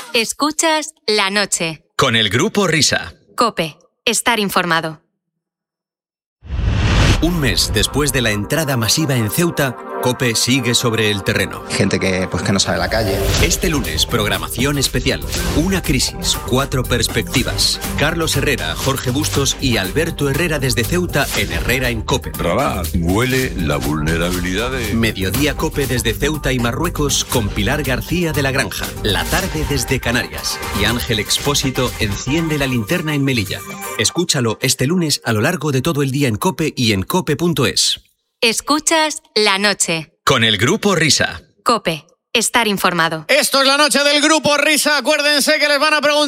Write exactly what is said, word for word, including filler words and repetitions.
Escuchas La Noche. Con el Grupo Risa. COPE. Estar informado. Un mes después de la entrada masiva en Ceuta, COPE sigue sobre el terreno. Gente que, pues, que no sabe la calle. Este lunes, programación especial. Una crisis, cuatro perspectivas. Carlos Herrera, Jorge Bustos y Alberto Herrera desde Ceuta en Herrera en COPE. Rabat, huele la vulnerabilidad de... Mediodía COPE desde Ceuta y Marruecos con Pilar García de la Granja. La tarde desde Canarias. Y Ángel Expósito enciende la linterna en Melilla. Escúchalo este lunes a lo largo de todo el día en COPE y en cope punto es. Escuchas La Noche. Con el Grupo Risa. COPE. Estar informado. Esto es La Noche del Grupo Risa. Acuérdense que les van a preguntar